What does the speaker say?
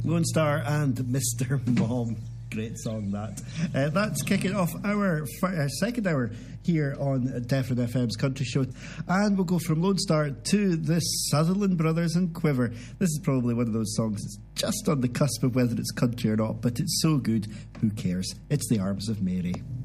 Lone Star and Mr. Mom. Great song, that. That's kicking off our second hour here on Defryn FM's Country Show. And we'll go from Lone Star to the Sutherland Brothers and Quiver. This is probably one of those songs that's just on the cusp of whether it's country or not, but it's so good, who cares? It's The Arms of Mary.